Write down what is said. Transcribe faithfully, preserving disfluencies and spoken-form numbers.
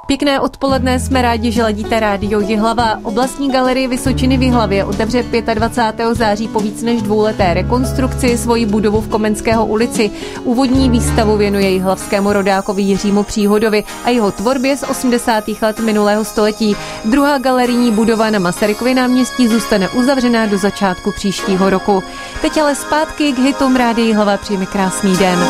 Pěkné odpoledne, jsme rádi, že ladíte rádio Jihlava. Oblastní galerie Vysočiny v Jihlavě otevře dvacátého pátého září po víc než dvouleté rekonstrukci svoji budovu v Komenského ulici. Úvodní výstavu věnuje jihlavskému rodákovi Jiřímu Příhodovi a jeho tvorbě z osmdesátých let minulého století. Druhá galerijní budova na Masarykově náměstí zůstane uzavřená do začátku příštího roku. Teď ale zpátky k hitům Rádia Jihlava, přijmi krásný den.